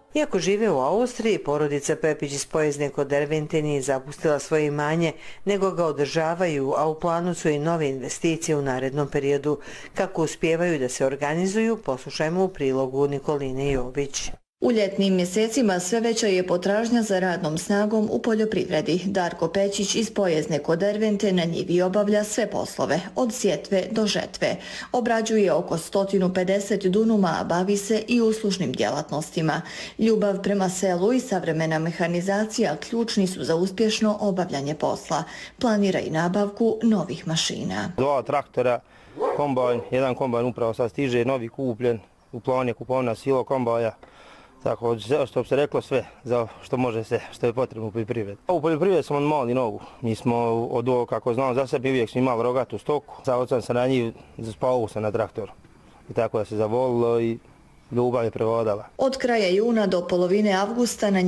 Iako žive u Austriji, porodica Pepić iz Pojezne kod Dervente nije zapustila svoje imanje, nego ga održavaju, a u planu su i nove investicije u narednom periodu. Kako uspijevaju da se organizuju, poslušajmo u prilogu Nikoline Jović. U ljetnim mjesecima sve veća je potražnja za radnom snagom u poljoprivredi. Darko Pećić iz Pojezne kod Dervente na njivi obavlja sve poslove, od sjetve do žetve. Obrađuje oko 150 dunuma, a bavi se i uslužnim djelatnostima. Ljubav prema selu i savremena mehanizacija ključni su za uspješno obavljanje posla. Planira i nabavku novih mašina. 2 traktora, kombajn, jedan kombajn upravo sad stiže, novi kupljen, u planu je kupovina silo kombaja. Tako, što bi se reklo sve, za što može se, što je potrebno u poljoprivredi. U poljoprivredi smo mali nogu. Mi smo od ovo, kako znam za sebe, uvijek smo imali rogatu stoku. Sa ocem sam na njih, spavao sam na traktoru. I tako da se zavolilo i ljubav je prevodala. Od kraja juna do polovine avgusta na